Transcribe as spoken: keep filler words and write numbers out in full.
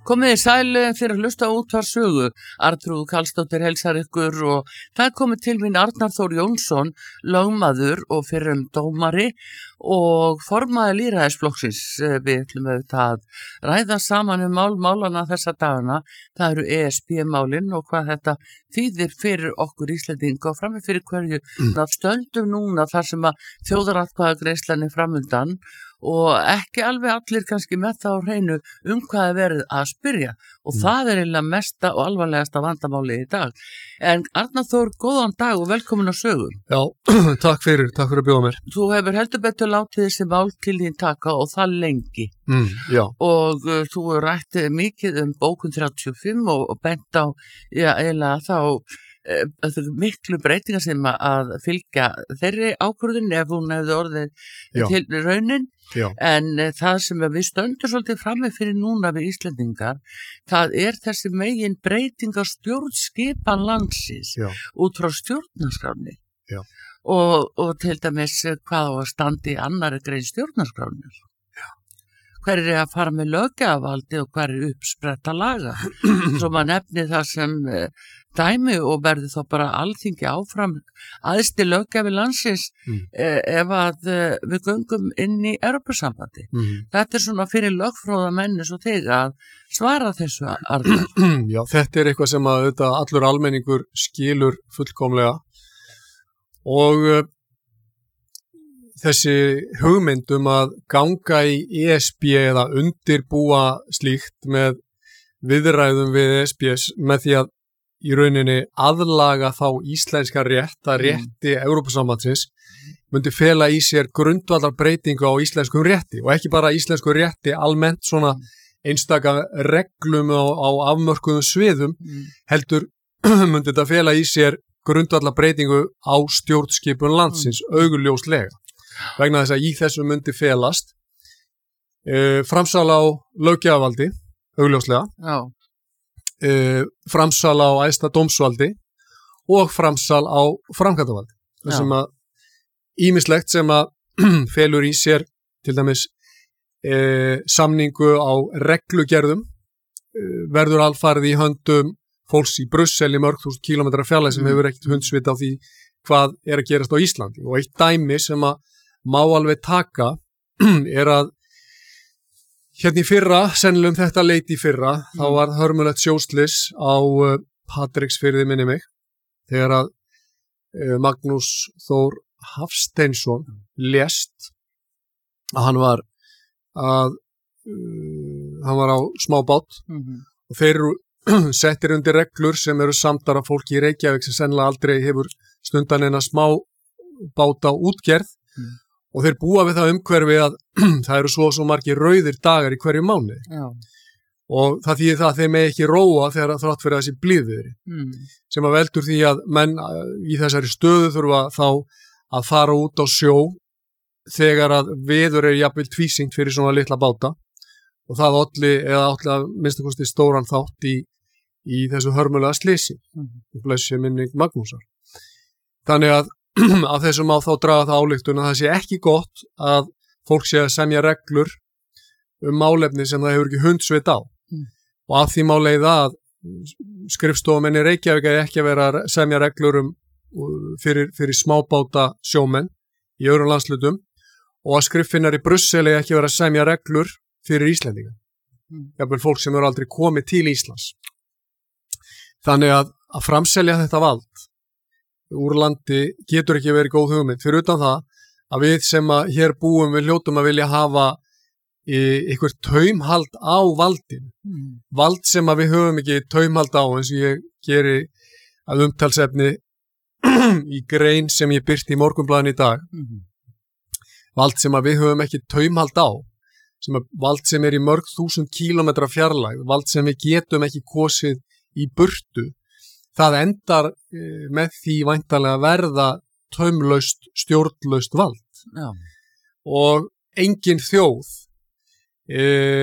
Komið í sæli fyrir að hlusta á Útvarpssögu. Arnþrúður Karlsdóttir heilsar ykkur og það er komið til mín Arnar Þór Jónsson, lögmaður og fyrrum dómari og formaður lýðræðisflokksins. Við ætlum auðvitað að ræða saman um mál málana þessa dagana. Það eru E S B-málin og hvað þetta þýðir fyrir okkur Íslendinga og frammi fyrir hverju mm. það stöndum núna þar sem að þjóðaratkvæðagreiðslan er framundan og ekki alveg allir kannski með það á hreinu um hvað er verið að spyrja og mm. það er eiginlega mesta og alvarlegasta vandamáli í dag. En Arnar Þór, góðan dag og velkomin á Sögu. Já, takk fyrir, takk fyrir að bjóða mér. Þú hefur heldur betur látið þessi mál til þín taka og það lengi. Mm, já. Og uh, þú rætti mikið um bókun þrjátíu og fimm og, og bent á, já, eiginlega þá uh, miklu breytingar sem að fylgja þeirri ákvörðun ef hún hefði orðið já. Til raunin. Já. En uh, það sem við stöndum svolítið frammi fyrir núna við Íslendingar, það er þessi megin breytingar stjórnskipan landsins Já. Út frá stjórnarskránni og, og til dæmis hvað á að standi í annarri grein stjórnarskránni. Hver er að fara með löggjafarvaldi og hver er uppspretta laga. Svo maður nefni það sem uh, dæmi og verði þá bara alþingi áfram æðsti löggjafi landsins mm. uh, ef að uh, við göngum inn í Evrópusambandi. Mm. Þetta er svona fyrir lögfróða menni svo þig að svara þessu Arnar. Já, þetta er eitthvað sem að þetta, allur almenningur skilur fullkomlega og uh, þessi hugmynd um að ganga í E S B eða undirbúa slíkt með viðræðum við E S B með því að í rauninni aðlaga þá íslenska rétt að rétti mm. Evrópusambandsins myndi fela í sér grundvallar breytingu á íslenskum rétti og ekki bara íslensku rétti almennt svona einstaka reglum á, á afmörkuðum sviðum mm. heldur myndi þetta fela í sér grundvallar breytingu á stjórnskipun landsins mm. auguljóslega. Vegna þess að í þessu myndi felast e, framsal á löggjafarvaldi, augljóslega, e, framsal á æðsta dómsvaldi og framsal á framkvæmdarvaldi. Það sem að ýmislegt sem að felur í sér til dæmis e, samningu á reglugerðum e, verður alfarið í höndum fólks í Brussel í mörg þúsund kílómetra fjarlægð sem mm. hefur ekkert hundsvit á því hvað er að gerast á Íslandi. Og eitt dæmi sem að má alveg taka er að hérna í fyrra, sennilegum þetta leiti í fyrra, mm. þá var hörmulegt sjóslys á uh, Patreksfirði minni mig, þegar að uh, Magnús Þór Hafsteinsson lést að hann var að uh, hann var á smábát mm-hmm. og þeir eru settir undir reglur sem eru samdar af fólki í Reykjavík sem sennilega aldrei hefur stundan eina smábáta útgerð mm. og þeir búa við það umhverfi að það eru svo og svo margir rauðir dagar í hverju mánuði. Já. Og það þýðir það að þeir með ekki róa þegar það þrátt fyrir þessi blíðviðri mm. sem að veldur því að menn í þessari stöðu þurfa þá að fara út á sjó þegar að veður er jafnvel tvísýnt fyrir svona litla báta og það olli eða olli að minnst kosti stóran þátt í, í þessu hörmulega slysi mm. blessi minning Magnúsar. Þannig að af þessum á þá draga það ályktun að það sé ekki gott að fólk sé að semja reglur um málefni sem það hefur ekki hundsvit á mm. og af því má leiða að skrifstofumenn í Reykjavík er ekki að vera að semja reglur um fyrir, fyrir smábáta sjómenn í öðrum landslutum og að skriffinnar í Brussel er ekki að vera að semja reglur fyrir Íslendinga mm. jafnvel fólk sem eru aldrei komið til Íslands. Þannig að að framselja þetta vald úr landi getur ekki verið góð hugmynd fyrir utan það að við sem að hér búum við hljótum að vilja hafa eitthvað taumhald á valdin mm. vald sem að við höfum ekki taumhald á eins og ég geri að umtalsefni í grein sem ég birti í Morgunblaðinu í dag mm. vald sem að við höfum ekki taumhald á sem að vald sem er í mörg þúsund kílómetra fjarlægð vald sem við getum ekki kosið í burtu. Það endar e, með því væntanlega verða taumlaust, stjórnlaust vald. Já. Og engin þjóð e,